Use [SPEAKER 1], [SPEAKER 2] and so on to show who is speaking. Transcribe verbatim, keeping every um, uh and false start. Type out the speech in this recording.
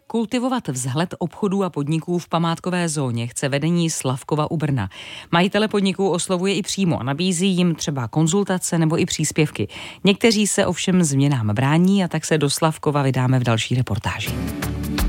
[SPEAKER 1] Kultivovat vzhled obchodů a podniků v památkové zóně chce vedení Slavkova u Brna. Majitele podniků oslovuje i přímo a nabízí jim třeba konzultace nebo i příspěvky. Někteří se ovšem změnám brání a tak se do Slavkova vydáme v další reportáži.